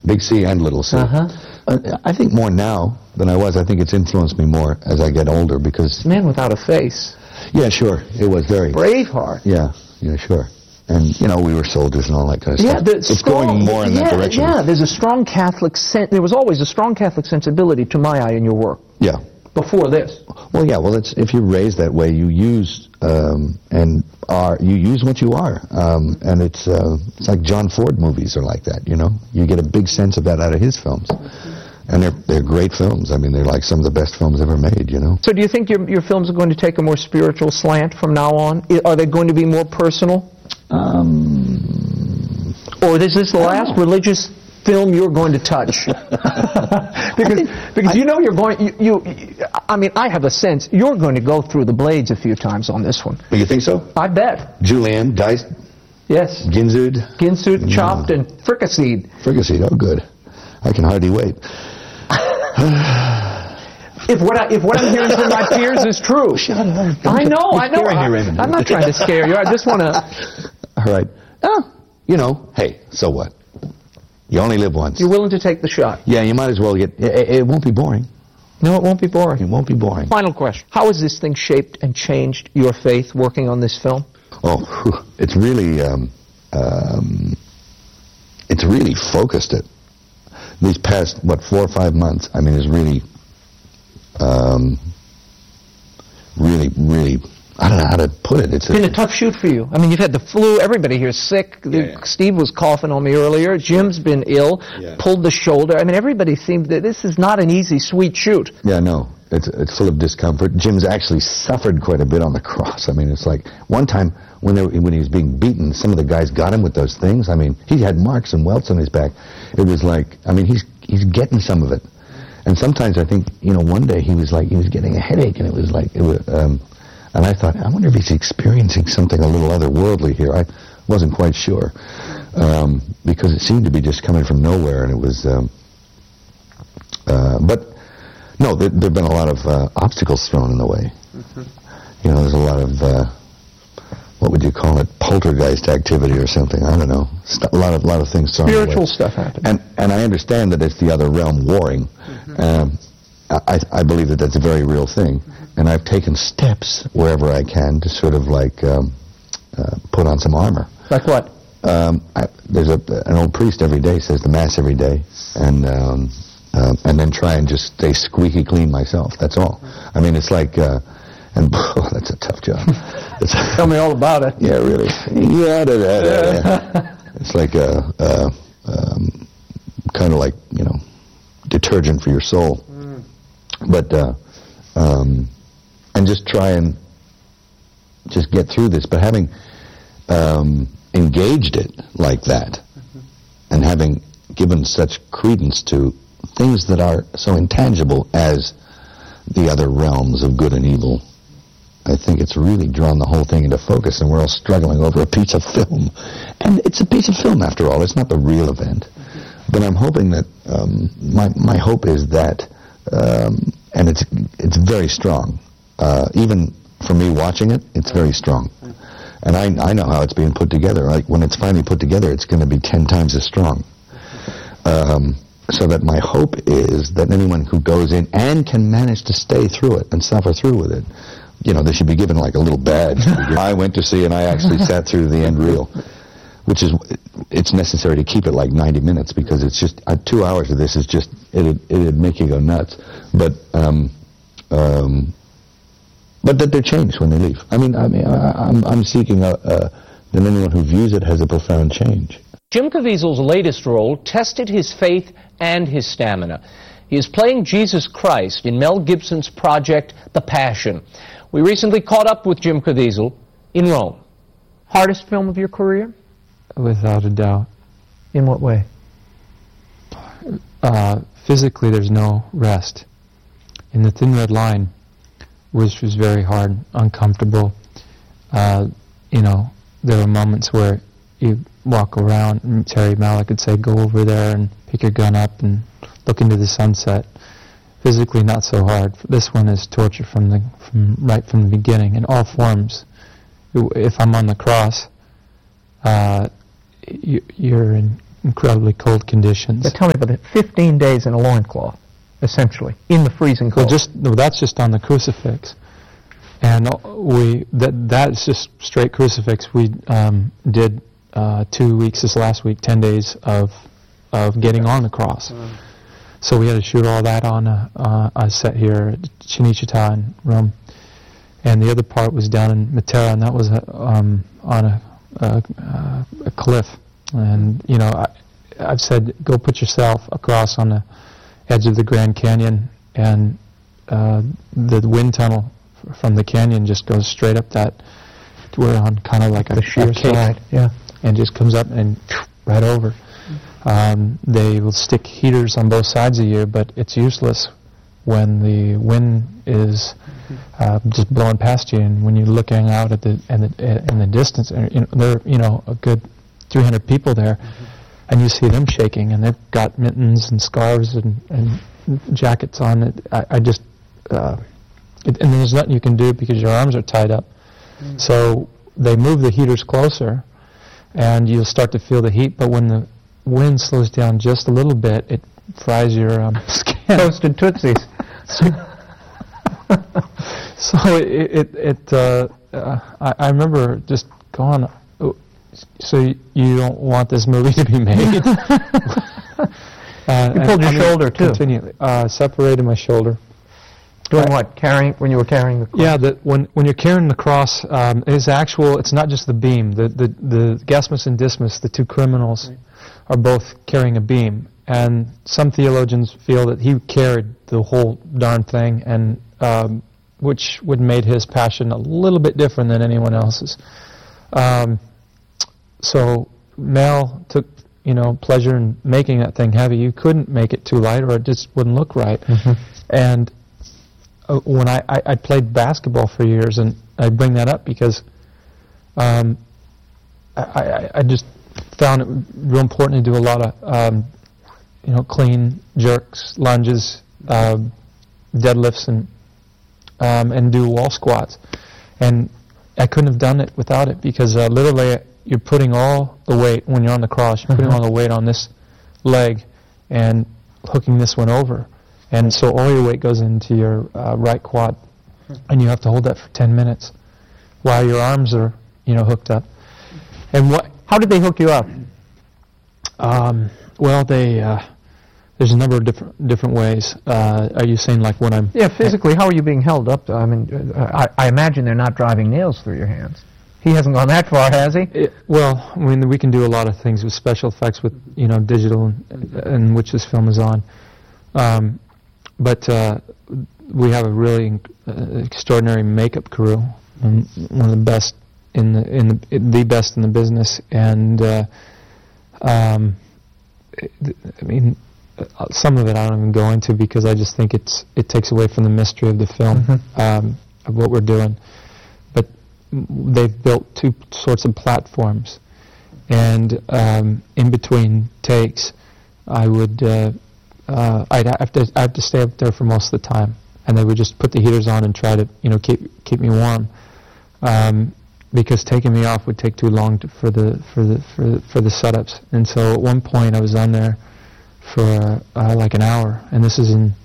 Big C and little C. I think more now than I was. I think it's influenced me more as I get older because... Man Without a Face. Yeah, sure. It was very... Braveheart. Yeah, sure. And, we were soldiers and all that kind of stuff. It's strong, going more in that direction. Yeah, there's a strong Catholic... There was always a strong Catholic sensibility, to my eye, in your work. Yeah. Before this. Well, yeah, it's if you're raised that way, you use you use what you are, and it's like John Ford movies are like that. You get a big sense of that out of his films, and they're great films. I mean, they're like some of the best films ever made. So, do you think your films are going to take a more spiritual slant from now on? Are they going to be more personal? Or is this the last religious film you're going to touch? because you're going. I mean, I have a sense you're going to go through the blades a few times on this one. You think so? I bet. Julienne, diced. Yes. Ginsued, chopped, and fricasseed. Fricasseed. Oh, good. I can hardly wait. If what I'm hearing from my peers is true. Shut up. I know. I'm not trying to scare you. I just want to... All right. Hey, so what? You only live once. You're willing to take the shot. Yeah, you might as well get... It won't be boring. No, it won't be boring. It won't be boring. Final question. How has this thing shaped and changed your faith working on this film? Oh, it's really... it's really focused it. These past, 4 or 5 months, I mean, is really... really, I don't know how to put it. It's been a tough shoot for you. I mean, you've had the flu. Everybody here's sick. Yeah. Steve was coughing on me earlier. Jim's been ill. Yeah. Pulled the shoulder. I mean, everybody seemed that this is not an easy, sweet shoot. Yeah, no. It's full of discomfort. Jim's actually suffered quite a bit on the cross. I mean, it's like one time when he was being beaten, some of the guys got him with those things. I mean, he had marks and welts on his back. It was like, I mean, he's getting some of it. And sometimes I think, one day he was getting a headache, and and I thought, I wonder if he's experiencing something a little otherworldly here. I wasn't quite sure, because it seemed to be just coming from nowhere, and it was, but no, there have been a lot of obstacles thrown in the way. Mm-hmm. There's a lot of, what would you call it, poltergeist activity or something, I don't know. A lot of things thrown in the way. Spiritual stuff happening. And I understand that it's the other realm warring. Mm-hmm. I believe that that's a very real thing. Mm-hmm. And I've taken steps wherever I can to sort of put on some armor. Like what? There's an old priest every day says the Mass every day, and then try and just stay squeaky clean myself. That's all. I mean, it's like, that's a tough job. Tell me all about it. Yeah, really. Yeah. It's like kind of like, detergent for your soul. But, and just try and just get through this. But having engaged it like that, and having given such credence to things that are so intangible as the other realms of good and evil, I think it's really drawn the whole thing into focus, and we're all struggling over a piece of film. And it's a piece of film, after all. It's not the real event. But I'm hoping that, my hope is that, and it's very strong. Even for me watching it, it's very strong. And I know how it's being put together. Like, when it's finally put together, it's going to be 10 times as strong. So that my hope is that anyone who goes in and can manage to stay through it and suffer through with it, they should be given like a little badge. I went to see, and I actually sat through the end reel, which is, it's necessary to keep it like 90 minutes, because it's just 2 hours of this is just, it'd make you go nuts. But that they're changed when they leave. I'm seeking that anyone who views it has a profound change. Jim Caviezel's latest role tested his faith and his stamina. He is playing Jesus Christ in Mel Gibson's project, The Passion. We recently caught up with Jim Caviezel in Rome. Hardest film of your career? Without a doubt. In what way? Physically, there's no rest. In The Thin Red Line, which was very hard, uncomfortable, there were moments where you walk around, and Terry Malick would say, go over there and pick your gun up and look into the sunset. Physically, not so hard. This one is torture right from the beginning, in all forms. If I'm on the cross, you're in incredibly cold conditions. But tell me about it. 15 days in a loincloth, essentially, in the freezing cold. That's just on the crucifix. And that's just straight crucifix. We did 2 weeks this last week, 10 days of getting on the cross. So we had to shoot all that on a set here at Cinecittà in Rome. And the other part was down in Matera, and that was on a cliff. And, you know, I've said, go put yourself across on the edge of the Grand Canyon, and the wind tunnel from the canyon just goes straight up that. We're on kind of like a sheer side, yeah, and just comes up and right over. They will stick heaters on both sides of you, but it's useless when the wind is just blowing past you, and when you're looking out at in the distance, and there are a good 300 people there, and you see them shaking, and they've got mittens and scarves and jackets on. And there's nothing you can do because your arms are tied up. So they move the heaters closer, and you'll start to feel the heat. But when the wind slows down just a little bit, it fries your skin. Toasted Tootsies. So I remember just going, so you don't want this movie to be made? You pulled your shoulder too. Continually, separated my shoulder. Doing what? When you were carrying the cross? Yeah, when you're carrying the cross, it's not just the beam. The Gasmus and Dismas, the two criminals, are both carrying a beam. And some theologians feel that he carried the whole darn thing, and which would made his passion a little bit different than anyone else's. So Mel took pleasure in making that thing heavy. You couldn't make it too light, or it just wouldn't look right. And when I played basketball for years, and I bring that up because I just found it real important to do a lot of clean jerks, lunges, deadlifts, and do wall squats. And I couldn't have done it without it, because literally you're putting all the weight, when you're on the cross, you're putting all the weight on this leg and hooking this one over. And so all your weight goes into your right quad, and you have to hold that for 10 minutes while your arms are, hooked up. And how did they hook you up? Well, there's a number of different ways. Are you saying like when I'm... Yeah, physically, how are you being held up? I mean, I imagine they're not driving nails through your hands. He hasn't gone that far, has he? Well, I mean, we can do a lot of things with special effects with, digital, and which this film is on. But we have a really extraordinary makeup crew, and one of the best the best in the business. And I mean, some of it I don't even go into, because I just think it takes away from the mystery of the film, of what we're doing. But they've built two sorts of platforms, and in between takes, I have to stay up there for most of the time, and they would just put the heaters on and try to keep me warm, because taking me off would take too long for the setups. And so at one point I was on there for like an hour, and this is in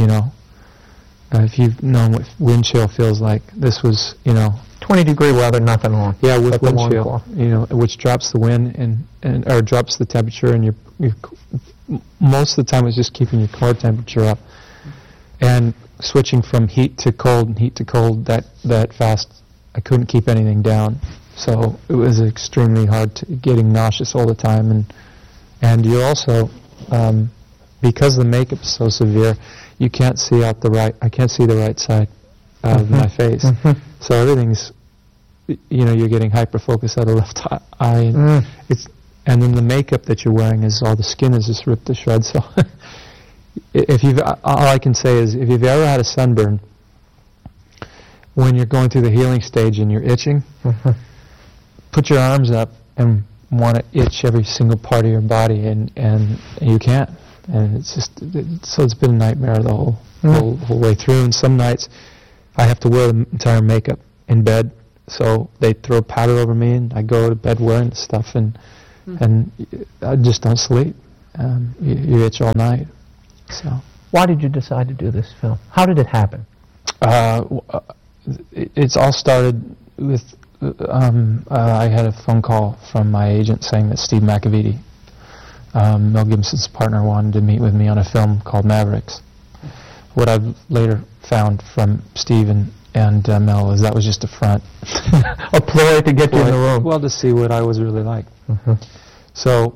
if you've known what wind chill feels like, this was 20-degree weather, nothing on. Yeah, with wind chill, which drops the wind or drops the temperature, and you most of the time it's just keeping your core temperature up, and switching from heat to cold and heat to cold that fast. I couldn't keep anything down, so it was extremely hard getting nauseous all the time, and you also because the makeup's so severe, you can't see out I can't see the right side of my face, so everything's you're getting hyper focused out of the left eye, and then the makeup that you're wearing is all the skin is just ripped to shreds. So all I can say is, if you've ever had a sunburn, when you're going through the healing stage and you're itching, put your arms up and want to itch every single part of your body, and you can't. And it's been a nightmare the whole way through. And some nights I have to wear the entire makeup in bed, so they throw powder over me, and I go to bed wearing the stuff, and and I just don't sleep. You itch all night. So. Why did you decide to do this film? How did it happen? It's all started with I had a phone call from my agent saying that Steve McAveety, Mel Gibson's partner, wanted to meet with me on a film called Mavericks. What I've later found from Steve and Mel is that was just a front. A ploy to get you in the room. Well, to see what I was really like. So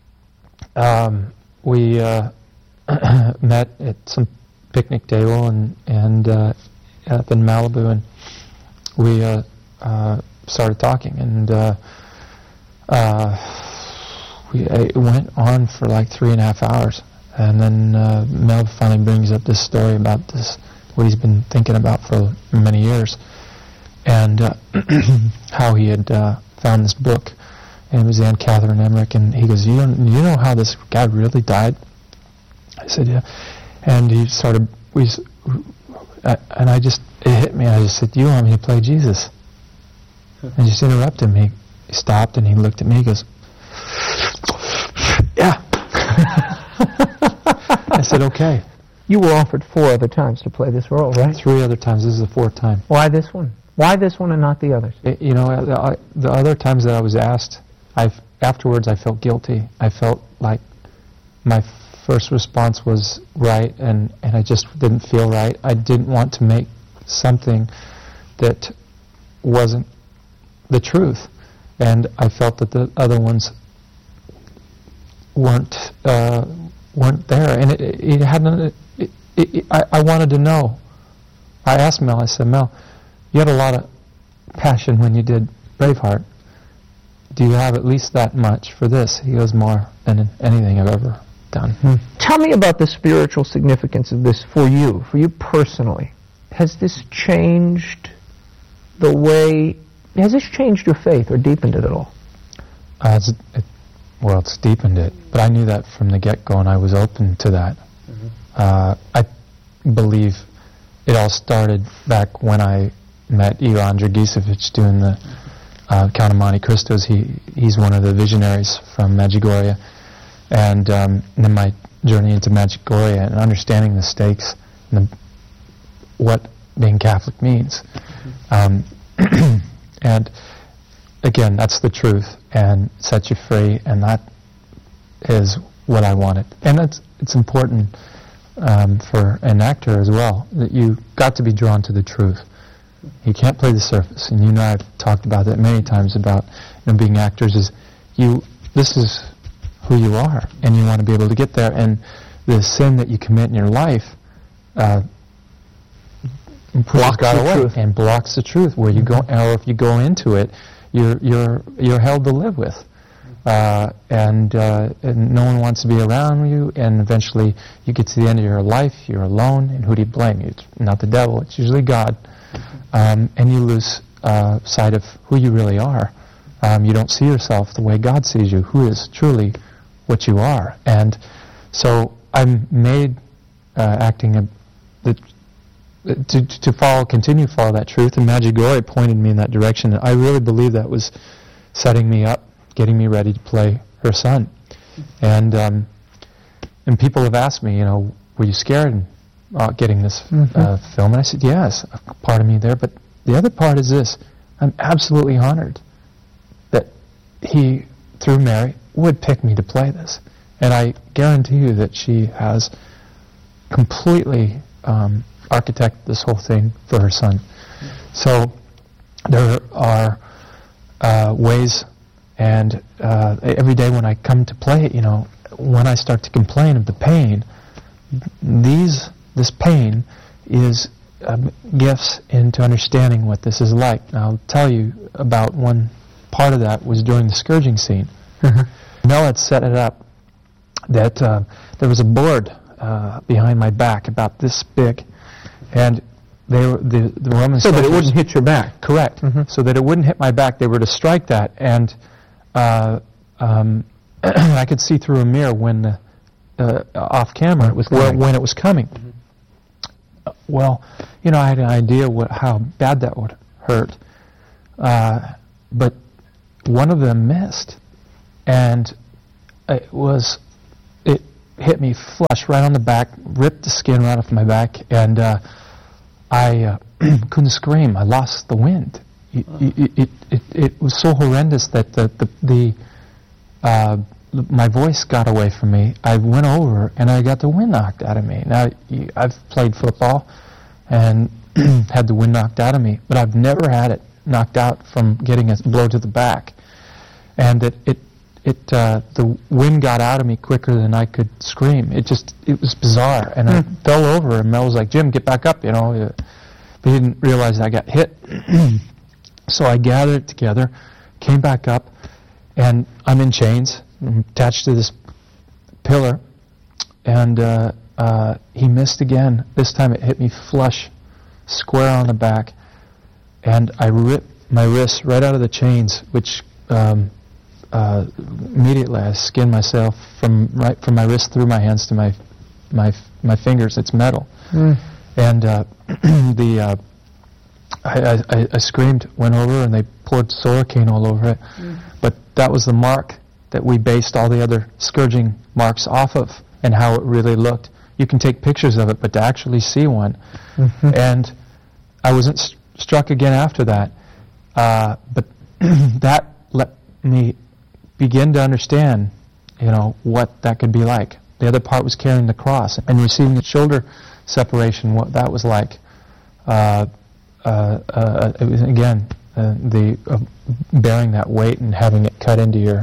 we met at some picnic table and up in Malibu, and we started talking, and it went on for like 3.5 hours, and then Mel finally brings up this story about this, what he's been thinking about for many years, and how he had found this book, and it was Anne Catherine Emmerich, and he goes, you know how this guy really died? I said, yeah. And he started, and it hit me, I just said, you want me to play Jesus? And just interrupt him. He stopped and he looked at me, he goes, yeah. I said, okay. You were offered 4 other times to play this role, right? 3 other times. This is the 4th time. Why this one? Why this one and not the others? The other times that I was asked, afterwards I felt guilty. I felt like my first response was right, and I just didn't feel right. I didn't want to make something that wasn't the truth, and I felt that the other ones weren't there, and it hadn't. I wanted to know. I asked Mel. I said, Mel, you had a lot of passion when you did Braveheart. Do you have at least that much for this? He goes, more than anything I've ever done. Tell me about the spiritual significance of this for you personally. Has this changed the way? Has this changed your faith or deepened it at all? It's deepened it, but I knew that from the get-go, and I was open to that. I believe it all started back when I met Ivan Dragicevic doing the Count of Monte Cristos. He's one of the visionaries from Medjugorje, and then my journey into Medjugorje and understanding the stakes and what being Catholic means. And again, that's the truth, and sets you free, and that is what I wanted. And it's important for an actor as well, that you got to be drawn to the truth. You can't play the surface, and you know I've talked about that many times about being actors. This is who you are, and you want to be able to get there. And the sin that you commit in your life blocks God away and blocks the truth. Where you go, or if you go into it, you're held to live with, and no one wants to be around you. And eventually, you get to the end of your life, you're alone, and who do you blame? It's not the devil; it's usually God. And you lose sight of who you really are. You don't see yourself the way God sees you, who is truly what you are. And so I'm made acting to continue to follow that truth. And Medjugorje pointed me in that direction. And I really believe that was setting me up, getting me ready to play her son. And people have asked me, were you scared getting this film? And I said, yes, a part of me there. But the other part is this: I'm absolutely honored that he, through Mary, would pick me to play this. And I guarantee you that she has completely architected this whole thing for her son. So there are ways, and every day when I come to play it, when I start to complain of the pain, this pain is gifts into understanding what this is like. And I'll tell you about one part of that was during the scourging scene. Mel had set it up that there was a board behind my back about this big, and the Roman soldiers... So that it wouldn't hit your back. Correct. So that it wouldn't hit my back, they were to strike that, and I could see through a mirror when off camera when it was coming. Well, I had an idea how bad that would hurt, but one of them missed, and it hit me flush right on the back, ripped the skin right off my back, and I couldn't scream. I lost the wind. It was so horrendous that my voice got away from me. I went over and I got the wind knocked out of me. Now, I've played football and had the wind knocked out of me, but I've never had it knocked out from getting a blow to the back. And the wind got out of me quicker than I could scream. It was bizarre. And I fell over, and Mel was like, "Jim, get back up," you know. But he didn't realize I got hit. So I gathered it together, came back up, and I'm in chains. I'm attached to this pillar, and he missed again. This time it hit me flush, square on the back, and I ripped my wrists right out of the chains, which immediately I skinned myself from my wrist through my hands to my fingers. It's metal, and I screamed, went over, and they poured Sorocaine all over it. But that was the mark that we based all the other scourging marks off of, and how it really looked. You can take pictures of it, but to actually see one. And I wasn't struck again after that. But that let me begin to understand, what that could be like. The other part was carrying the cross and receiving the shoulder separation, what that was like. It was, again, bearing that weight and having it cut into your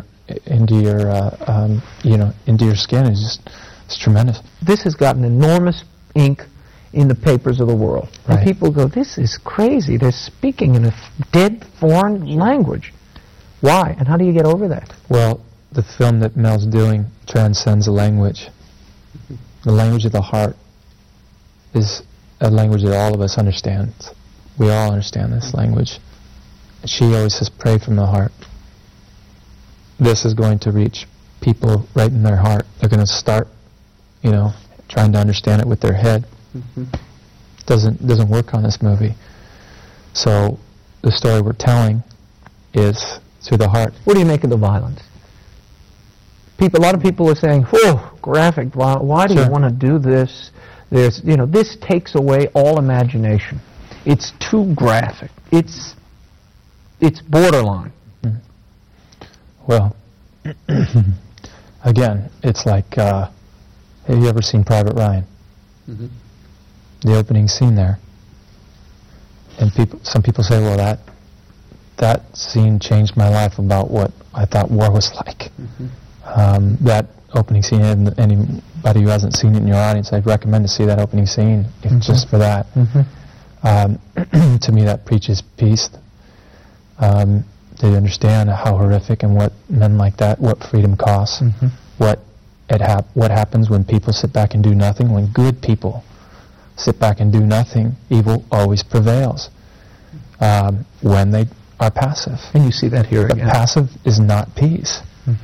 skin is it's tremendous. This has gotten enormous ink in the papers of the world. Right. And people go, "This is crazy. They're speaking in a dead foreign language." Why? And how do you get over that? Well, the film that Mel's doing transcends the language. The language of the heart is a language that all of us understand. We all understand this language. She always says, "Pray from the heart." This is going to reach people right in their heart. They're going to start, trying to understand it with their head. Doesn't work on this movie. So the story we're telling is through the heart. What do you make of the violence? A lot of people are saying, "Whoa, graphic violence. Why do you want to do this?" This takes away all imagination. It's too graphic. It's borderline. Well, again, it's like, have you ever seen Private Ryan? The opening scene there. And some people say, well, that scene changed my life about what I thought war was like. That opening scene, and anybody who hasn't seen it in your audience, I'd recommend to see that opening scene, just for that. To me, that preaches peace. They understand how horrific and what men like that, what freedom costs, what happens when people sit back and do nothing. When good people sit back and do nothing, evil always prevails. When they are passive, and you see that here but again. Passive is not peace.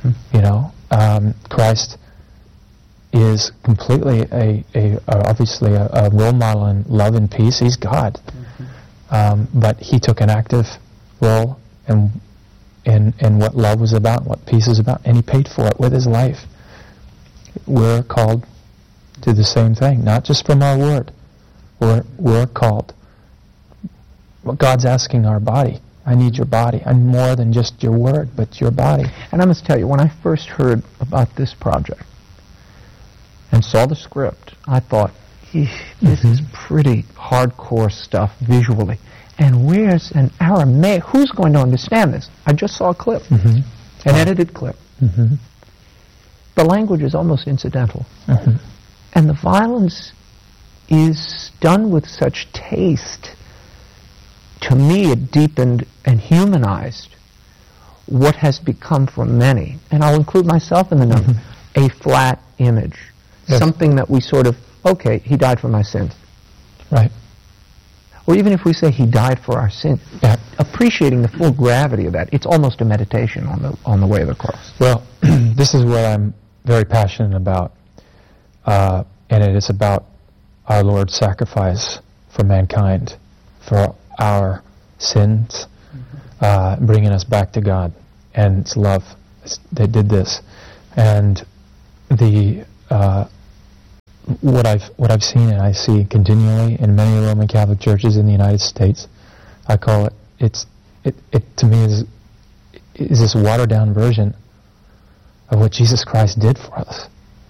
Christ is completely obviously a role model in love and peace. He's God, but he took an active role in what love was about, what peace is about, and he paid for it with his life. We're called to the same thing, not just from our word. We're called. God's asking our body. I need your body. I need more than just your word, but your body. And I must tell you, when I first heard about this project and saw the script, I thought, this is pretty hardcore stuff visually. And where's an Aramaic? Who's going to understand this? I just saw a clip, an edited clip. The language is almost incidental. And the violence is done with such taste. To me, it deepened and humanized what has become for many, and I'll include myself in the number, a flat image. Yes. Something that we sort of, okay, he died for my sins. Right. Or even if we say he died for our sins, appreciating the full gravity of that, it's almost a meditation on the way of the cross. Well, this is what I'm very passionate about, and it is about our Lord's sacrifice for mankind, for our sins, bringing us back to God, and it's love. that did this. And the what I've seen and I see continually in many Roman Catholic churches in the United States, I call it to me is this watered down version of what Jesus Christ did for us.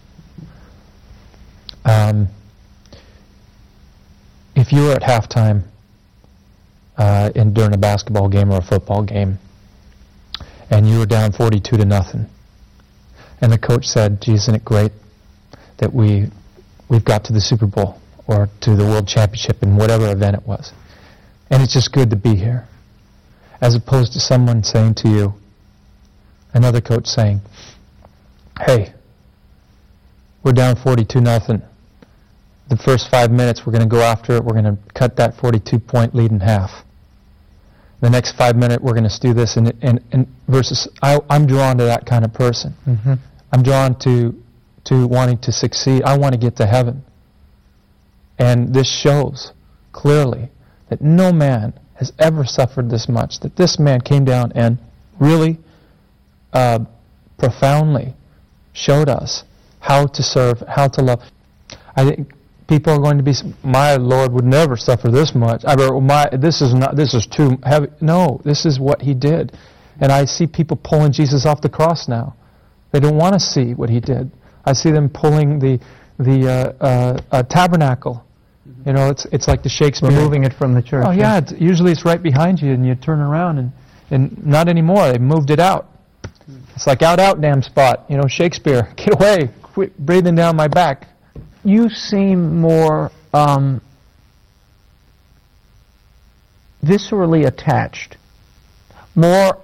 If you were at halftime during a basketball game or a football game, and you were down 42-0, and the coach said, "Gee, isn't it great that we've got to the Super Bowl or to the World Championship in whatever event it was, and it's just good to be here," as opposed to someone saying to you, another coach saying, "Hey, we're down 42-0. The first 5 minutes, we're going to go after it. We're going to cut that 42-point lead in half. The next 5 minutes, we're going to do this." And versus, I'm drawn to that kind of person. Mm-hmm. I'm drawn to wanting to succeed. I want to get to heaven. And this shows clearly that no man has ever suffered this much. That this man came down and really profoundly showed us how to serve, how to love. I think people are going to be, "My Lord would never suffer this much." This is too heavy. No, this is what He did. And I see people pulling Jesus off the cross now. They don't want to see what He did. I see them pulling the tabernacle. You know, it's like the Shakespeare. Removing it from the church. Oh yeah, usually it's right behind you, and you turn around, and not anymore. They moved it out. It's like out, damn spot. You know, Shakespeare, get away, quit breathing down my back. You seem more viscerally attached, more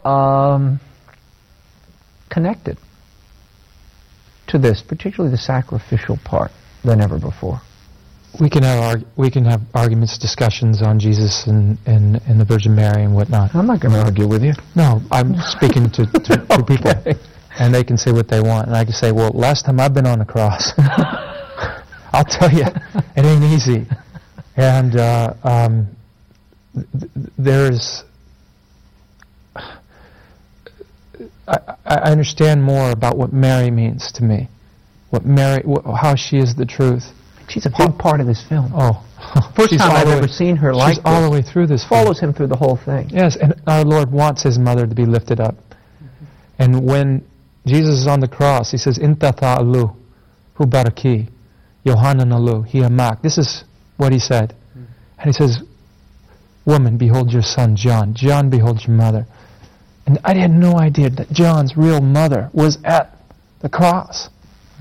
connected to this, particularly the sacrificial part, than ever before. We can have arguments, discussions on Jesus and the Virgin Mary and whatnot. I'm not going to argue with you. No, I'm speaking to people, and they can say what they want, and I can say, "Well, last time I've been on the cross." I'll tell you, it ain't easy. And there's... I understand more about what Mary means to me. How she is the truth. She's a big part of this film. Oh. First time I've ever seen her like this. She's all the way through this film. Follows Him through the whole thing. Yes, and our Lord wants His mother to be lifted up. And when Jesus is on the cross, He says, "Inta ta'alu, hu baraki, Yohanan alu, hi amak." This is what He said. And He says, "Woman, behold your son, John. John, behold your mother." And I had no idea that John's real mother was at the cross.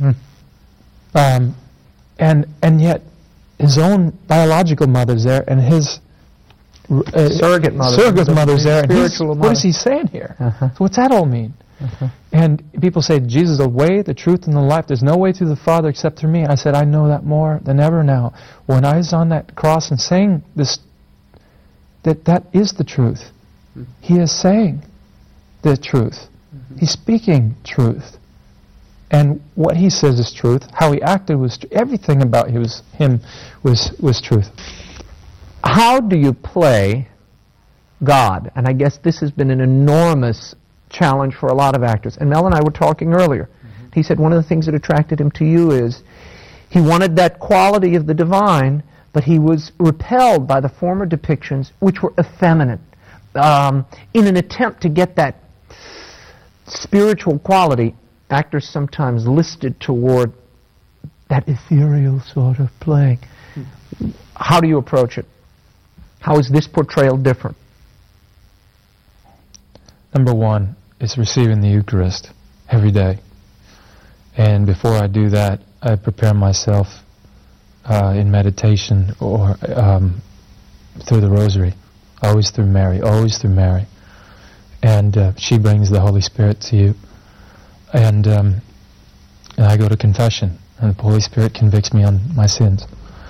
And yet his own biological mother's there, and his surrogate mother's there. And spiritual mother. What is He saying here? So what's that all mean? And people say, "Jesus is the way, the truth, and the life. There's no way to the Father except through me." I said, I know that more than ever now. When I was on that cross and saying this, that is the truth. He is saying the truth. He's speaking truth. And what He says is truth. How He acted was everything about Him was truth. How do you play God? And I guess this has been an enormous challenge for a lot of actors. And Mel and I were talking earlier. He said one of the things that attracted him to you is he wanted that quality of the divine, but he was repelled by the former depictions, which were effeminate, in an attempt to get that spiritual quality. Actors sometimes listed toward that ethereal sort of playing. How do you approach it? How is this portrayal different? Number one is receiving the Eucharist every day. And before I do that, I prepare myself in meditation or through the Rosary. Always through Mary. And she brings the Holy Spirit to you. And I go to confession, and the Holy Spirit convicts me on my sins.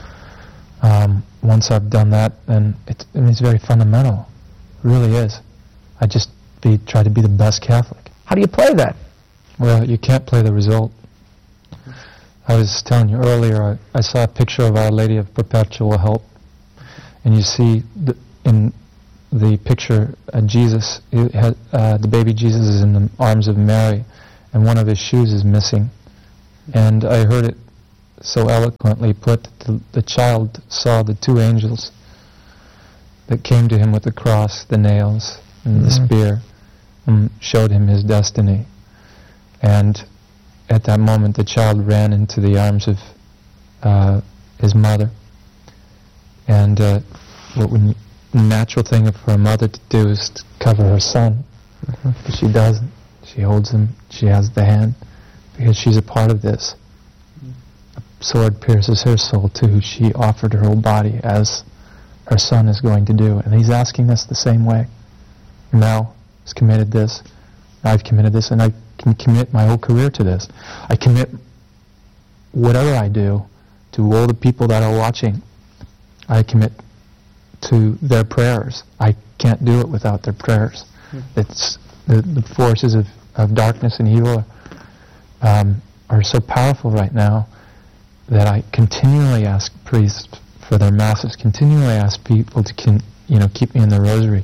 Once I've done that, then it's very fundamental. It really is. I just try to be the best Catholic. How do you play that? Well, you can't play the result. I was telling you earlier, I saw a picture of Our Lady of Perpetual Help, and you see the picture Jesus, the baby Jesus is in the arms of Mary, and one of his shoes is missing. And I heard it so eloquently put that the child saw the two angels that came to him with the cross, the nails, and the spear, and showed him his destiny. And at that moment, the child ran into the arms of his mother. And the natural thing for a mother to do is to cover her son. But she doesn't. She holds him. She has the hand because she's a part of this. A sword pierces her soul too. She offered her whole body as her son is going to do. And he's asking us the same way. Mel has committed this. I've committed this, and I can commit my whole career to this. I commit whatever I do to all the people that are watching. I commit to their prayers. I can't do it without their prayers. It's the forces of darkness and evil are so powerful right now that I continually ask priests for their masses, continually ask people to keep me in the rosary.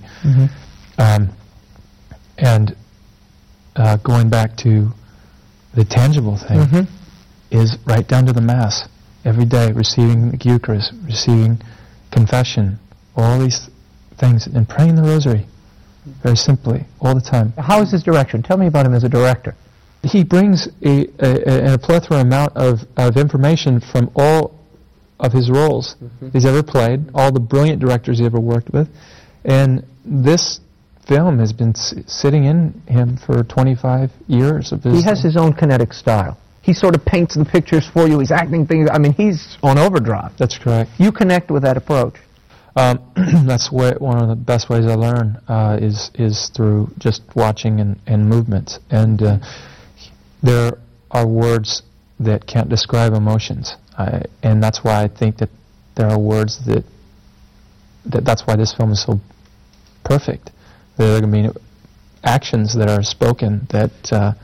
And going back to the tangible thing is right down to the Mass. Every day, receiving the Eucharist, receiving confession, all these things, and praying the rosary, very simply, all the time. How is his direction? Tell me about him as a director. He brings a plethora amount of information from all of his roles he's ever played, all the brilliant directors he ever worked with, and this film has been sitting in him for 25 years of his... He has his own kinetic style. He sort of paints the pictures for you. He's acting things. I mean, he's on overdrive. That's correct. You connect with that approach. That's one of the best ways I learn is through just watching and movements. And there are words that can't describe emotions, and that's why I think that there are words that's why this film is so perfect. There are going to be actions that are spoken that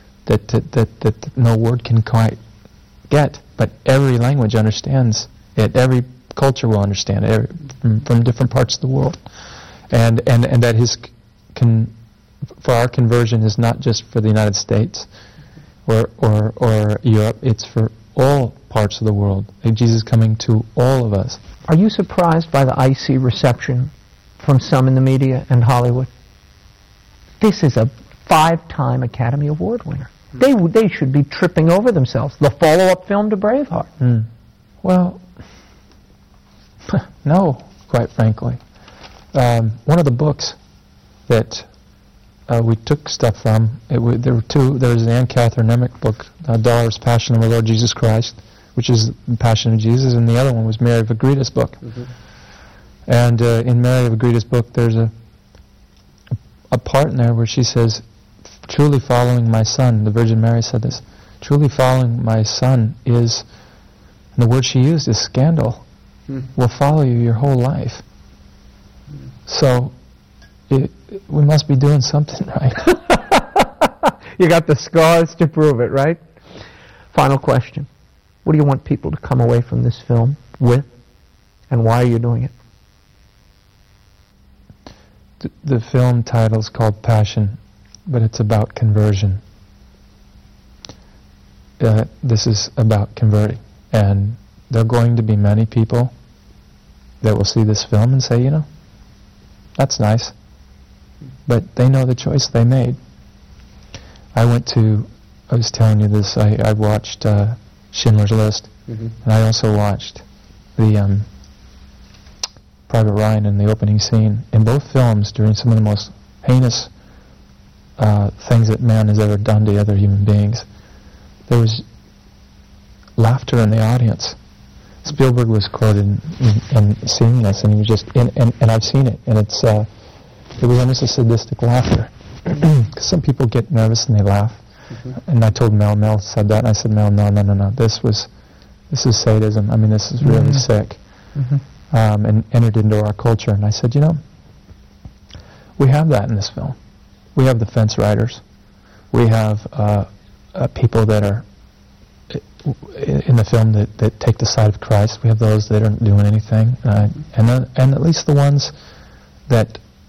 no word can quite get, but every language understands it. Every culture will understand it from different parts of the world, and that for our conversion is not just for the United States or Europe. It's for all parts of the world. Jesus is coming to all of us. Are you surprised by the icy reception from some in the media and Hollywood? This is a 5-time Academy Award winner. They should be tripping over themselves. The follow-up film to Braveheart. Well, no, quite frankly. One of the books that we took stuff from, there were two. There was an Anne Catherine Emmerich book, Dolores' Passion of our Lord Jesus Christ, which is the Passion of Jesus, and the other one was Mary of Agrida's book. And in Mary of Agrida's book, there's a part in there where she says, truly following my son, the Virgin Mary said this, truly following my son is, and the word she used is scandal, will follow you your whole life. So we must be doing something right. You got the scars to prove it, right? Final question. What do you want people to come away from this film with, and why are you doing it? The film title is called Passion, but it's about conversion. This is about converting. And there are going to be many people that will see this film and say, that's nice. But they know the choice they made. I was telling you this, I watched Schindler's List, and I also watched the Private Ryan in the opening scene. In both films, during some of the most heinous things that man has ever done to other human beings, there was laughter in the audience. Spielberg was quoted in seeing this, and he was just, and I've seen it, and it was almost a sadistic laughter. Because some people get nervous and they laugh. And I told Mel said that, and I said, Mel, no, this is sadism. I mean, this is really sick. And entered into our culture. And I said, we have that in this film. We have the fence riders. We have people that are in the film that take the side of Christ. We have those that aren't doing anything. And at least the ones that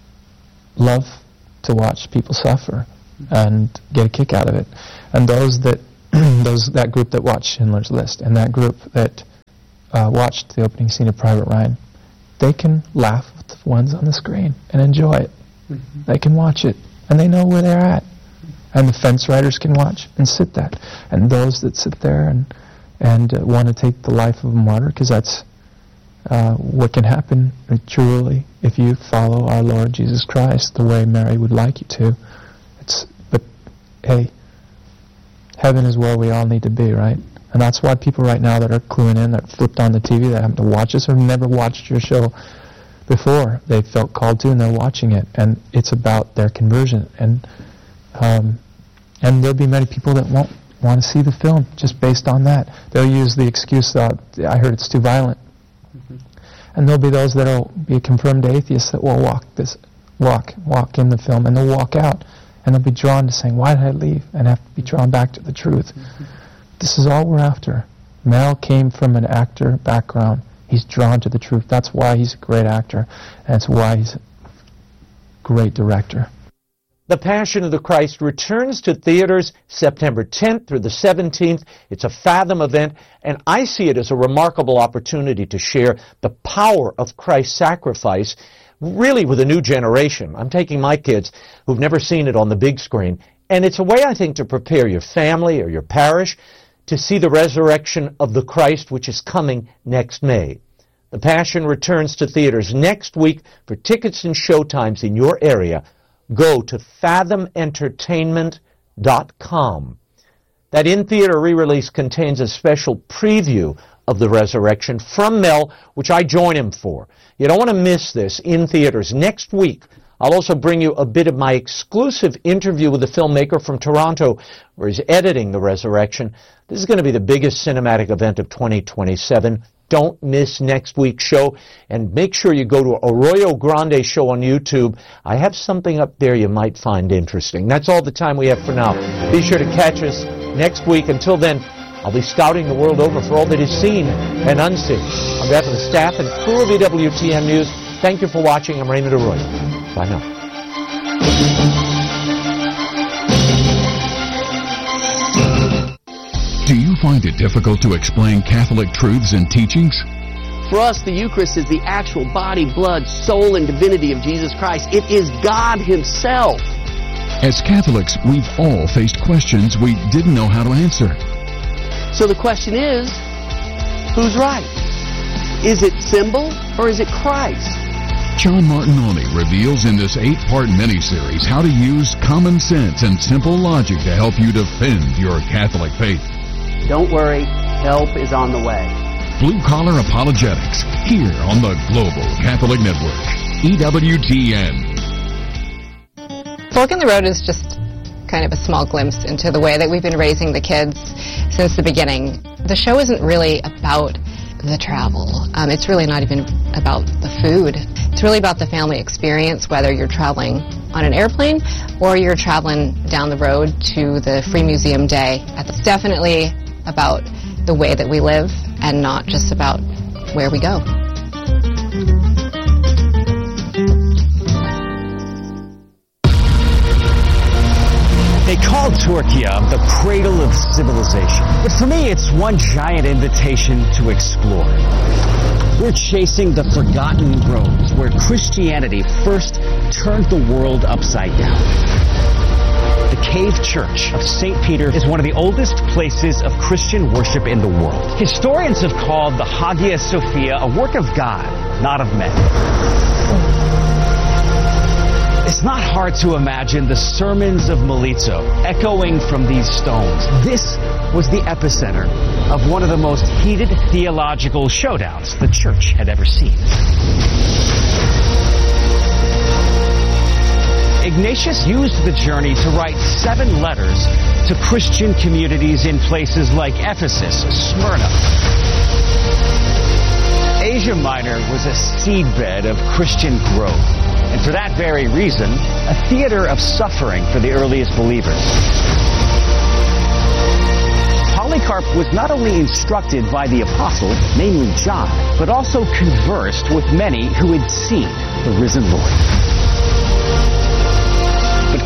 love to watch people suffer and get a kick out of it. And those that that group that watched Schindler's List and that group that watched the opening scene of Private Ryan, they can laugh with the ones on the screen and enjoy it. Mm-hmm. They can watch it, and they know where they're at. And the fence riders can watch and sit that. And those that sit there and want to take the life of a martyr, because that's what can happen truly if you follow our Lord Jesus Christ the way Mary would like you to. But hey, heaven is where we all need to be, right? And that's why people right now that are cluing in, that flipped on the TV, that happen to watch us or never watched your show before, they felt called to and they're watching it. And it's about their conversion. And there'll be many people that won't want to see the film just based on that. They'll use the excuse that I heard it's too violent. Mm-hmm. And there'll be those that'll be confirmed atheists that will walk in the film, and they'll walk out and they'll be drawn to saying, why did I leave? And have to be drawn back to the truth. Mm-hmm. This is all we're after. Mel came from an actor background. He's drawn to the truth. That's why he's a great actor. And that's why he's a great director. The Passion of the Christ returns to theaters September 10th through the 17th. It's a Fathom event, and I see it as a remarkable opportunity to share the power of Christ's sacrifice, really with a new generation. I'm taking my kids who've never seen it on the big screen, and it's a way, I think, to prepare your family or your parish to see the resurrection of the Christ, which is coming next May. The Passion returns to theaters next week. For tickets and showtimes in your area, go to fathomentertainment.com. That in-theater re-release contains a special preview of the resurrection from Mel, which I join him for. You don't want to miss this in theaters next week. I'll also bring you a bit of my exclusive interview with the filmmaker from Toronto, where he's editing the resurrection. This is going to be the biggest cinematic event of 2027. Don't miss next week's show, and make sure you go to Arroyo Grande Show on YouTube. I have something up there you might find interesting. That's all the time we have for now. Be sure to catch us next week. Until then, I'll be scouting the world over for all that is seen and unseen. On behalf of the staff and crew of EWTN News, thank you for watching. I'm Raymond Arroyo. Bye now. Do you find it difficult to explain Catholic truths and teachings? For us, the Eucharist is the actual body, blood, soul, and divinity of Jesus Christ. It is God Himself. As Catholics, we've all faced questions we didn't know how to answer. So the question is, who's right? Is it symbol or is it Christ? John Martinoni reveals in this 8-part miniseries how to use common sense and simple logic to help you defend your Catholic faith. Don't worry, help is on the way. Blue Collar Apologetics, here on the Global Catholic Network, EWTN. Fork in the Road is just kind of a small glimpse into the way that we've been raising the kids since the beginning. The show isn't really about the travel. It's really not even about the food. It's really about the family experience, whether you're traveling on an airplane or you're traveling down the road to the Free Museum Day. It's definitely about the way that we live and not just about where we go. They call Turkey the cradle of civilization. But for me, it's one giant invitation to explore. We're chasing the forgotten roads where Christianity first turned the world upside down. The Cave Church of St. Peter is one of the oldest places of Christian worship in the world. Historians have called the Hagia Sophia a work of God, not of men. It's not hard to imagine the sermons of Melito echoing from these stones. This was the epicenter of one of the most heated theological showdowns the church had ever seen. Ignatius used the journey to write 7 letters to Christian communities in places like Ephesus, Smyrna. Asia Minor was a seedbed of Christian growth, and for that very reason, a theater of suffering for the earliest believers. Polycarp was not only instructed by the apostle, namely John, but also conversed with many who had seen the risen Lord.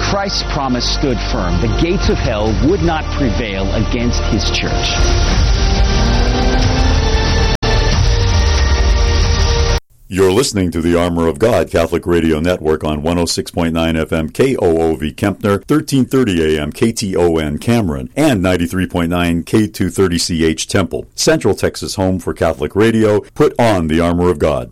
Christ's promise stood firm. The gates of hell would not prevail against his church. You're listening to the Armor of God Catholic Radio Network on 106.9 FM KOOV Kempner, 1330 AM KTON Cameron, and 93.9 K230CH Temple. Central Texas home for Catholic radio. Put on the Armor of God.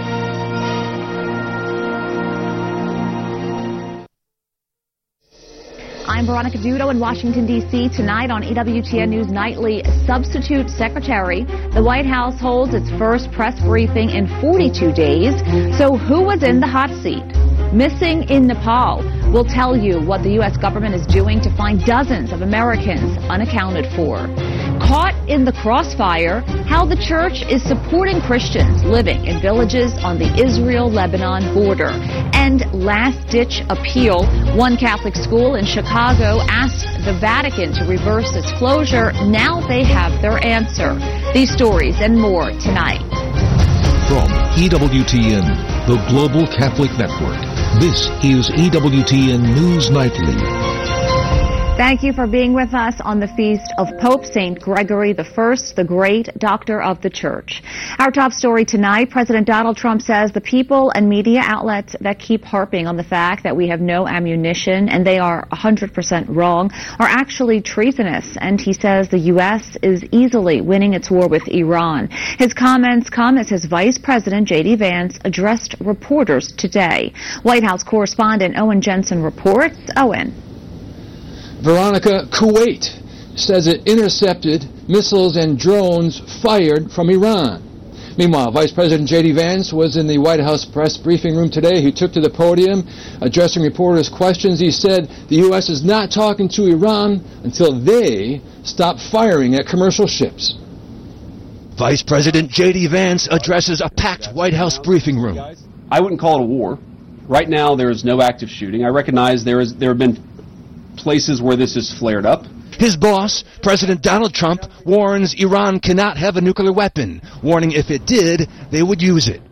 I'm Veronica Dudo in Washington, D.C. Tonight on EWTN News Nightly, Substitute Secretary. The White House holds its first press briefing in 42 days. So who was in the hot seat? Missing in Nepal. We'll tell you what the U.S. government is doing to find dozens of Americans unaccounted for. Caught in the crossfire, how the church is supporting Christians living in villages on the Israel-Lebanon border. And last-ditch appeal. One Catholic school in Chicago asked the Vatican to reverse its closure. Now they have their answer. These stories and more tonight. From EWTN, the Global Catholic Network, this is EWTN News Nightly. Thank you for being with us on the feast of Pope St. Gregory I, the great doctor of the Church. Our top story tonight, President Donald Trump says the people and media outlets that keep harping on the fact that we have no ammunition, and they are 100% wrong, are actually treasonous. And he says the U.S. is easily winning its war with Iran. His comments come as his Vice President, J.D. Vance, addressed reporters today. White House correspondent Owen Jensen reports. Owen. Veronica, Kuwait says it intercepted missiles and drones fired from Iran. Meanwhile, Vice President J.D. Vance was in the White House press briefing room today. He took to the podium, addressing reporters' questions. He said the U.S. is not talking to Iran until they stop firing at commercial ships. Vice President J.D. Vance addresses a packed White House briefing room. I wouldn't call it a war. Right now, there is no active shooting. I recognize there have been places where this has flared up. His boss, President Donald Trump, warns Iran cannot have a nuclear weapon, warning if it did, they would use it.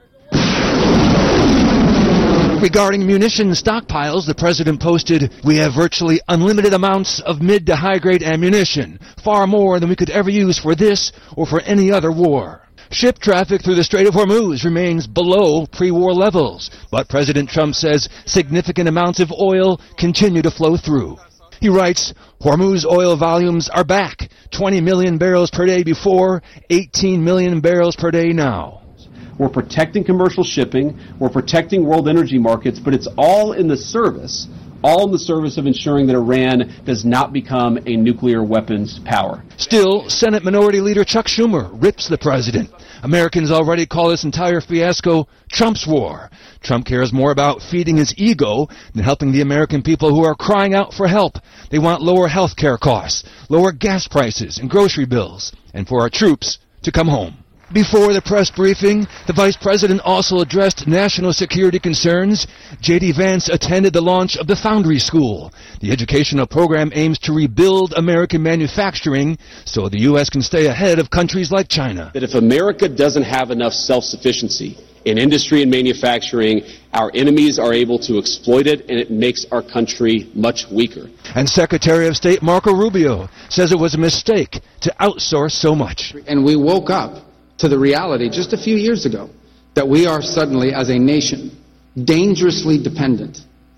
Regarding munition stockpiles, the president posted, "We have virtually unlimited amounts of mid to high-grade ammunition, far more than we could ever use for this or for any other war." Ship traffic through the Strait of Hormuz remains below pre-war levels, but President Trump says significant amounts of oil continue to flow through. He writes, Hormuz oil volumes are back, 20 million barrels per day before, 18 million barrels per day now. We're protecting commercial shipping, we're protecting world energy markets, but it's all in the service of ensuring that Iran does not become a nuclear weapons power. Still, Senate Minority Leader Chuck Schumer rips the president. Americans already call this entire fiasco Trump's war. Trump cares more about feeding his ego than helping the American people who are crying out for help. They want lower health care costs, lower gas prices and grocery bills, and for our troops to come home. Before the press briefing, the Vice President also addressed national security concerns. J.D. Vance attended the launch of the Foundry School. The educational program aims to rebuild American manufacturing so the U.S. can stay ahead of countries like China. That if America doesn't have enough self-sufficiency in industry and manufacturing, our enemies are able to exploit it, and it makes our country much weaker. And Secretary of State Marco Rubio says it was a mistake to outsource so much. And we woke up to the reality just a few years ago that we are suddenly, as a nation, dangerously dependent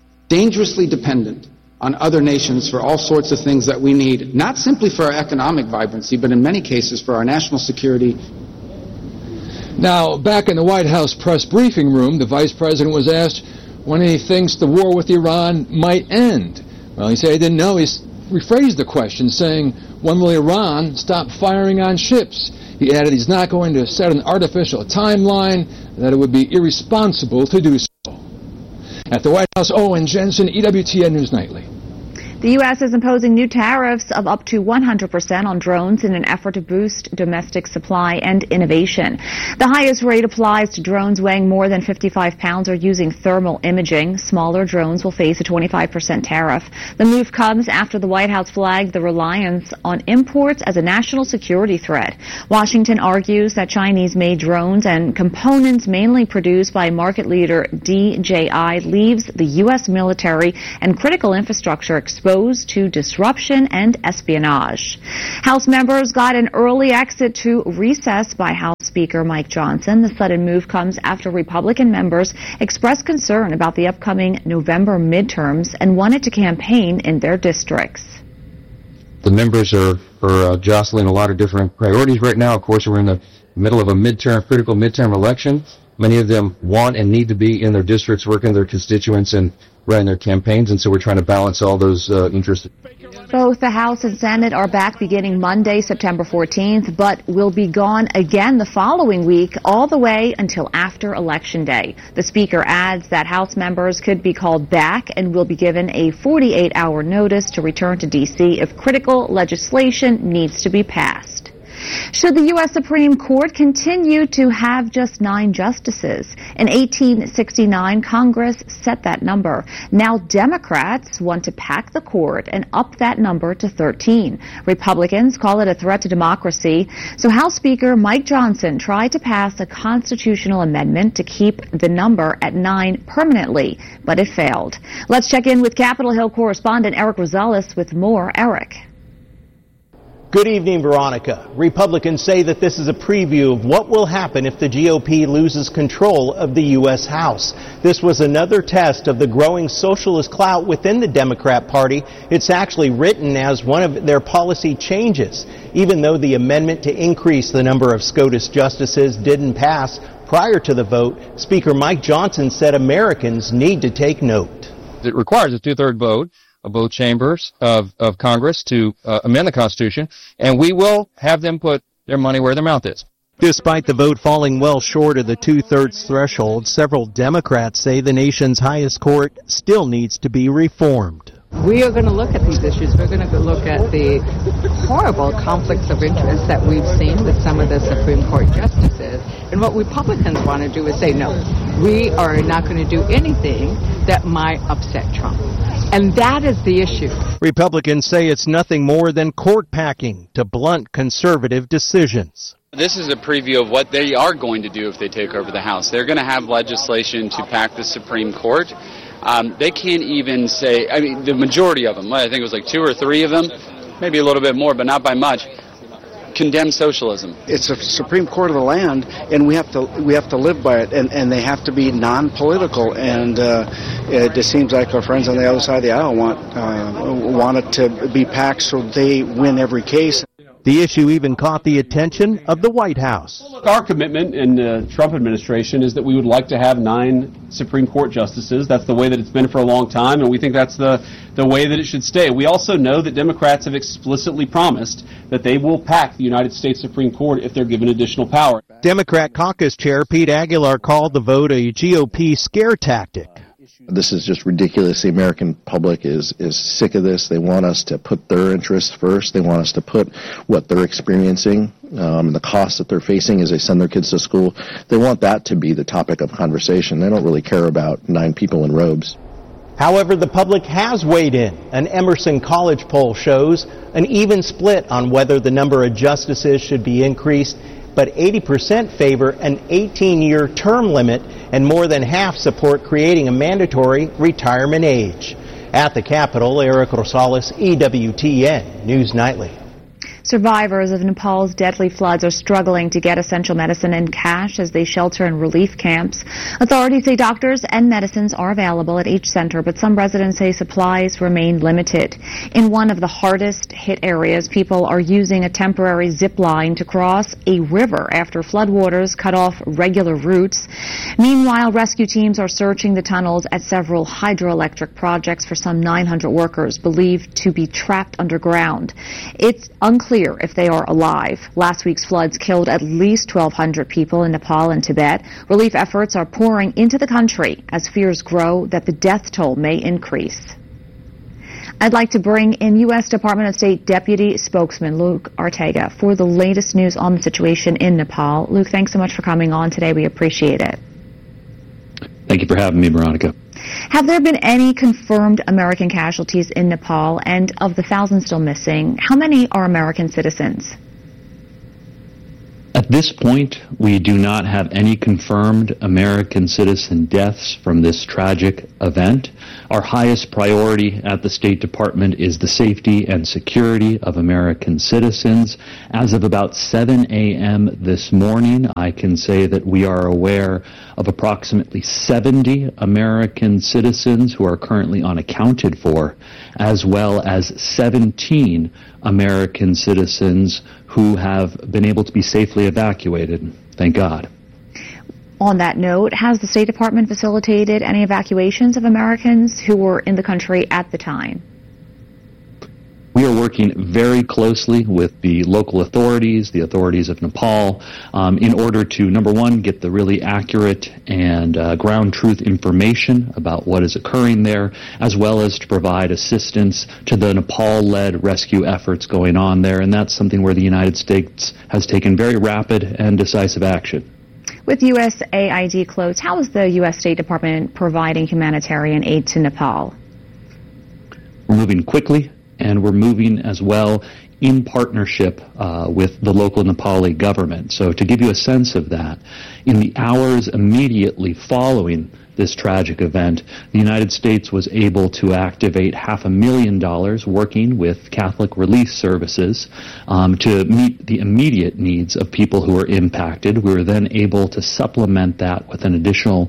on other nations for all sorts of things that we need, not simply for our economic vibrancy, but in many cases for our national security. Now, back in the White House press briefing room, the Vice President was asked when he thinks the war with Iran might end. Well, he said he didn't know. He rephrased the question, saying, when will Iran stop firing on ships? He added he's not going to set an artificial timeline, that it would be irresponsible to do so. At the White House, Owen Jensen, EWTN News Nightly. The U.S. is imposing new tariffs of up to 100% on drones in an effort to boost domestic supply and innovation. The highest rate applies to drones weighing more than 55 pounds or using thermal imaging. Smaller drones will face a 25% tariff. The move comes after the White House flagged the reliance on imports as a national security threat. Washington argues that Chinese-made drones and components mainly produced by market leader DJI leaves the U.S. military and critical infrastructure exposed to disruption and espionage. House members got an early exit to recess by House Speaker Mike Johnson. The sudden move comes after Republican members expressed concern about the upcoming November midterms and wanted to campaign in their districts. The members are jostling a lot of different priorities right now. Of course, we're in the middle of a critical midterm election. Many of them want and need to be in their districts, working with their constituents and running their campaigns, and so we're trying to balance all those interests. Both the House and Senate are back beginning Monday, September 14th, but will be gone again the following week, all the way until after Election Day. The Speaker adds that House members could be called back and will be given a 48-hour notice to return to D.C. if critical legislation needs to be passed. Should the U.S. Supreme Court continue to have just 9 justices? In 1869, Congress set that number. Now Democrats want to pack the court and up that number to 13. Republicans call it a threat to democracy. So House Speaker Mike Johnson tried to pass a constitutional amendment to keep the number at 9 permanently, but it failed. Let's check in with Capitol Hill correspondent Eric Rosales with more. Eric. Good evening, Veronica. Republicans say that this is a preview of what will happen if the GOP loses control of the U.S. House. This was another test of the growing socialist clout within the Democrat Party. It's actually written as one of their policy changes. Even though the amendment to increase the number of SCOTUS justices didn't pass prior to the vote, Speaker Mike Johnson said Americans need to take note. It requires a 2/3 vote of both chambers of Congress to amend the Constitution, and we will have them put their money where their mouth is. Despite the vote falling well short of the 2/3 threshold, several Democrats say the nation's highest court still needs to be reformed. We are going to look at these issues. We're going to look at the horrible conflicts of interest that we've seen with some of the Supreme Court justices. And what Republicans want to do is say, no, we are not going to do anything that might upset Trump. And that is the issue. Republicans say it's nothing more than court packing to blunt conservative decisions. This is a preview of what they are going to do if they take over the House. They're going to have legislation to pack the Supreme Court. They can't even say, I mean, the majority of them, I think it was like 2 or 3 of them, maybe a little bit more, but not by much, condemn socialism. It's a Supreme Court of the land, and we have to live by it, and they have to be non-political. And it just seems like our friends on the other side of the aisle want it to be packed so they win every case. The issue even caught the attention of the White House. Our commitment in the Trump administration is that we would like to have 9 Supreme Court justices. That's the way that it's been for a long time, and we think that's the way that it should stay. We also know that Democrats have explicitly promised that they will pack the United States Supreme Court if they're given additional power. Democrat caucus chair Pete Aguilar called the vote a GOP scare tactic. This is just ridiculous. The American public is sick of this. They want us to put their interests first. They want us to put what they're experiencing and the costs that they're facing as they send their kids to school. They want that to be the topic of conversation. They don't really care about 9 people in robes. However, the public has weighed in. An Emerson College poll shows an even split on whether the number of justices should be increased, but 80% favor an 18-year term limit, and more than half support creating a mandatory retirement age. At the Capitol, Eric Rosales, EWTN News Nightly. Survivors of Nepal's deadly floods are struggling to get essential medicine and cash as they shelter in relief camps. Authorities say doctors and medicines are available at each center, but some residents say supplies remain limited. In one of the hardest hit areas, people are using a temporary zip line to cross a river after floodwaters cut off regular routes. Meanwhile, rescue teams are searching the tunnels at several hydroelectric projects for some 900 workers believed to be trapped underground. It's unclear if they are alive. Last week's floods killed at least 1,200 people in Nepal and Tibet. Relief efforts are pouring into the country as fears grow that the death toll may increase. I'd like to bring in U.S. Department of State Deputy Spokesman Luke Ortega for the latest news on the situation in Nepal. Luke, thanks so much for coming on today. We appreciate it. Thank you for having me, Veronica. Have there been any confirmed American casualties in Nepal? And of the thousands still missing, how many are American citizens? At this point, we do not have any confirmed American citizen deaths from this tragic event. Our highest priority at the State Department is the safety and security of American citizens. As of about 7 a.m. this morning, I can say that we are aware of approximately 70 American citizens who are currently unaccounted for, as well as 17 American citizens who have been able to be safely evacuated. Thank God. On that note, has the State Department facilitated any evacuations of Americans who were in the country at the time? We are working very closely with the local authorities, the authorities of Nepal, in order to, number one, get the really accurate and ground truth information about what is occurring there, as well as to provide assistance to the Nepal-led rescue efforts going on there. And that's something where the United States has taken very rapid and decisive action. With USAID closed, how is the U.S. State Department providing humanitarian aid to Nepal? We're moving quickly, and we're moving as well in partnership with the local Nepali government. So to give you a sense of that, in the hours immediately following this tragic event, the United States was able to activate $500,000 working with Catholic Relief Services to meet the immediate needs of people who were impacted. We were then able to supplement that with an additional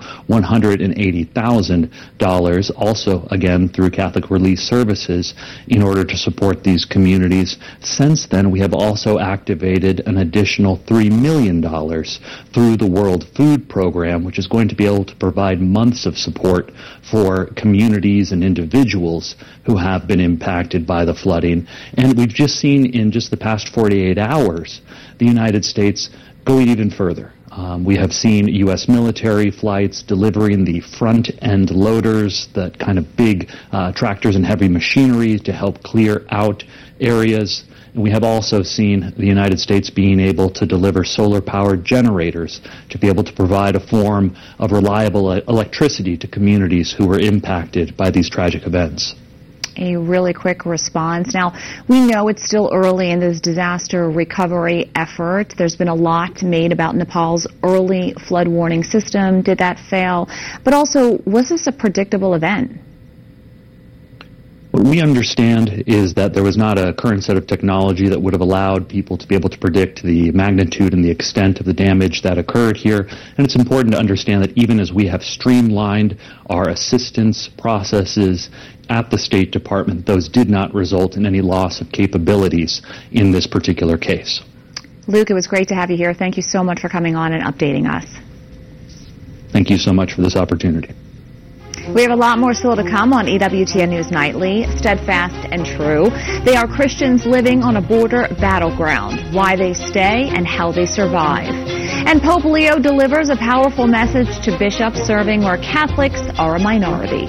$180,000, also again through Catholic Relief Services, in order to support these communities. Since then, we have also activated an additional $3 million through the World Food Program, which is going to be able to provide months of support for communities and individuals who have been impacted by the flooding. And we've just seen in just the past 48 hours the United States going even further. We have seen U.S. military flights delivering the front-end loaders, that kind of big tractors and heavy machinery to help clear out areas. And we have also seen the United States being able to deliver solar-powered generators to be able to provide a form of reliable electricity to communities who were impacted by these tragic events. A really quick response. Now, we know it's still early in this disaster recovery effort. There's been a lot made about Nepal's early flood warning system. Did that fail? But also, was this a predictable event? What we understand is that there was not a current set of technology that would have allowed people to be able to predict the magnitude and the extent of the damage that occurred here. And it's important to understand that even as we have streamlined our assistance processes at the State Department, those did not result in any loss of capabilities in this particular case. Luke, it was great to have you here. Thank you so much for coming on and updating us. Thank you so much for this opportunity. We have a lot more still to come on EWTN News Nightly. Steadfast and True. They are Christians living on a border battleground. Why they stay and how they survive. And Pope Leo delivers a powerful message to bishops serving where Catholics are a minority.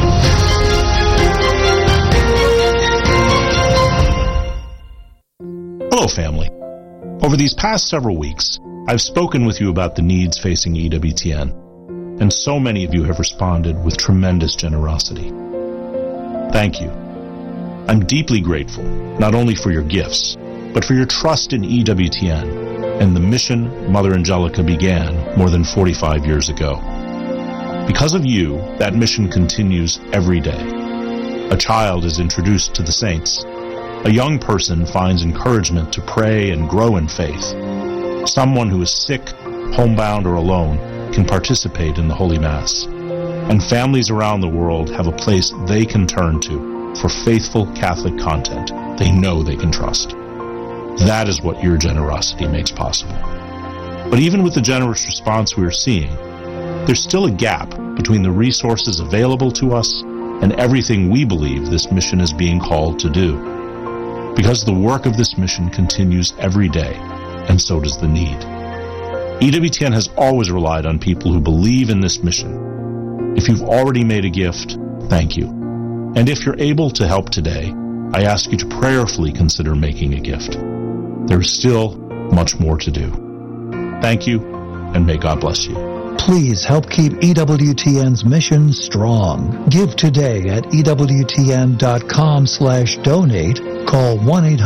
Hello, family. Over these past several weeks, I've spoken with you about the needs facing EWTN. And so many of you have responded with tremendous generosity. Thank you. I'm deeply grateful, not only for your gifts, but for your trust in EWTN and the mission Mother Angelica began more than 45 years ago. Because of you, that mission continues every day. A child is introduced to the saints. A young person finds encouragement to pray and grow in faith. Someone who is sick, homebound, or alone can participate in the Holy Mass. And families around the world have a place they can turn to for faithful Catholic content they know they can trust. That is what your generosity makes possible. But even with the generous response we are seeing, there's still a gap between the resources available to us and everything we believe this mission is being called to do. Because the work of this mission continues every day, and so does the need. EWTN has always relied on people who believe in this mission. If you've already made a gift, thank you. And if you're able to help today, I ask you to prayerfully consider making a gift. There's still much more to do. Thank you, and may God bless you. Please help keep EWTN's mission strong. Give today at EWTN.com/donate. Call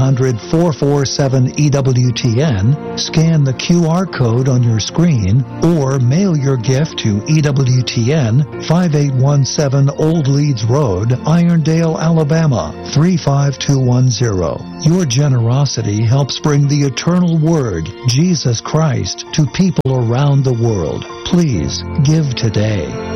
1-800-447-EWTN, scan the QR code on your screen, or mail your gift to EWTN, 5817 Old Leeds Road, Irondale, Alabama, 35210. Your generosity helps bring the eternal Word, Jesus Christ, to people around the world. Please give today.